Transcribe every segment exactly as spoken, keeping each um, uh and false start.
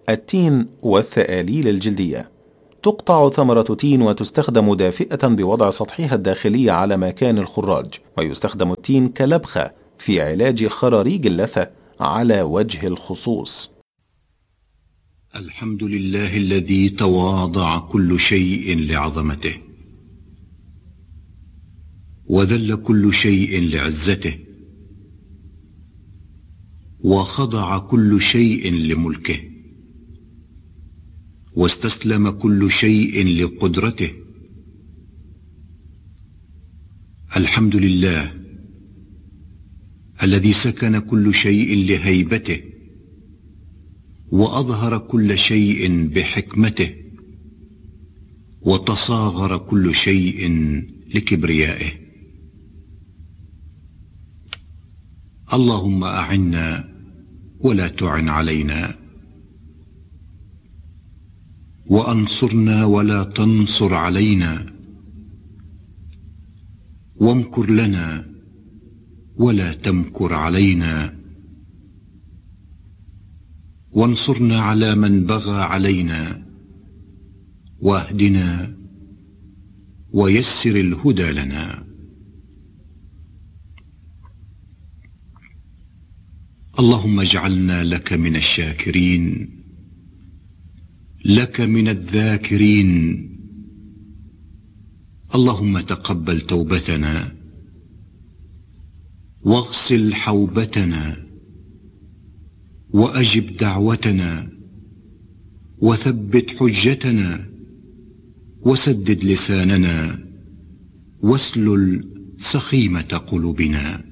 التين والثآليل الجلدية. تقطع ثمرة تين وتستخدم دافئة بوضع سطحها الداخلي على مكان الخراج، ويستخدم التين كلبخة في علاج خراريج اللثة على وجه الخصوص. الحمد لله الذي تواضع كل شيء لعظمته، وذل كل شيء لعزته، وخضع كل شيء لملكه، واستسلم كل شيء لقدرته. الحمد لله الذي سكن كل شيء لهيبته، وأظهر كل شيء بحكمته، وتصاغر كل شيء لكبريائه. اللهم أعنا ولا تعن علينا، وأنصرنا ولا تنصر علينا، وامكر لنا ولا تمكر علينا، وانصرنا على من بغى علينا، واهدنا ويسر الهدى لنا. اللهم اجعلنا لك من الشاكرين، لك من الذاكرين. اللهم تقبل توبتنا، واغسل حوبتنا، وأجب دعوتنا، وثبت حجتنا، وسدد لساننا، واسلل سخيمة قلوبنا.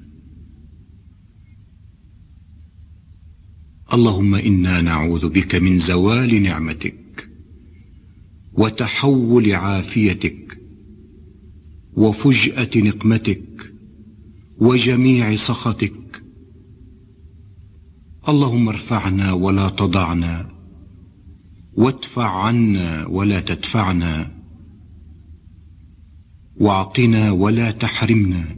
اللهم إنا نعوذ بك من زوال نعمتك، وتحول عافيتك، وفجأة نقمتك، وجميع سخطك. اللهم ارفعنا ولا تضعنا، وادفع عنا ولا تدفعنا، واعطنا ولا تحرمنا،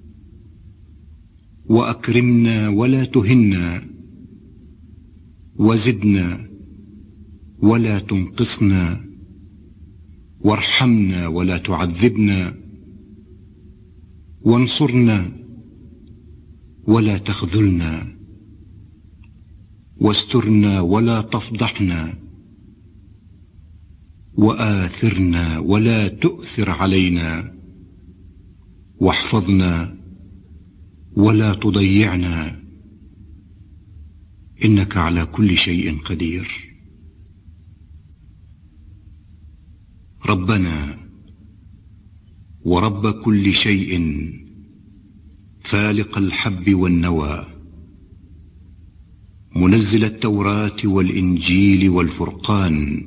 وأكرمنا ولا تهنا، وزدنا ولا تنقصنا، وارحمنا ولا تعذبنا، وانصرنا ولا تخذلنا، واسترنا ولا تفضحنا، وآثرنا ولا تؤثر علينا، واحفظنا ولا تضيعنا، إنك على كل شيء قدير. ربنا ورب كل شيء، فالق الحب والنوى، منزل التوراة والإنجيل والفرقان،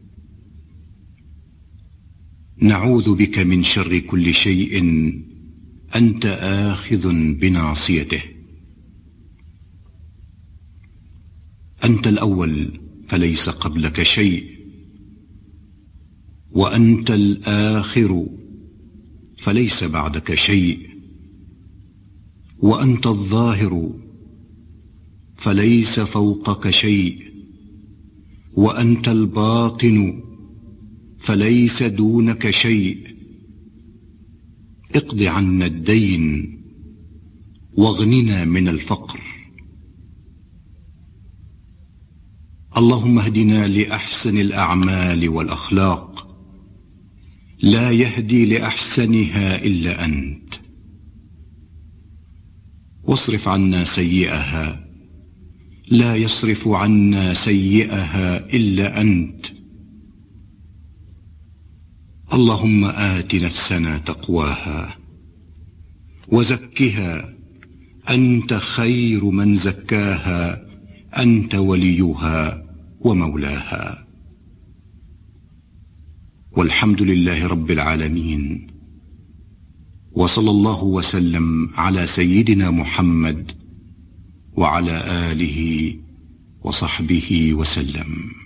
نعوذ بك من شر كل شيء أنت آخذ بناصيته. أنت الأول فليس قبلك شيء، وأنت الآخر فليس بعدك شيء، وأنت الظاهر فليس فوقك شيء، وأنت الباطن فليس دونك شيء. اقض عنا الدين، واغننا من الفقر. اللهم اهدنا لأحسن الأعمال والأخلاق، لا يهدي لأحسنها إلا أنت، واصرف عنا سيئها، لا يصرف عنا سيئها إلا أنت. اللهم آت نفسنا تقواها، وزكها، أنت خير من زكاها، أنت وليها ومولاها. والحمد لله رب العالمين، وصلى الله وسلم على سيدنا محمد وعلى آله وصحبه وسلم.